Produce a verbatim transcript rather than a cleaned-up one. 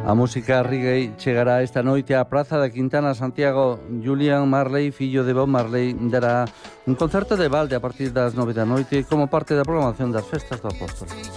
A música reggae chegará esta noite á Praza da Quintana, Santiago. Julian Marley, fillo de Bob Marley, dará un concerto de balde a partir das nove da noite como parte da programación das Festas do Apóstolo.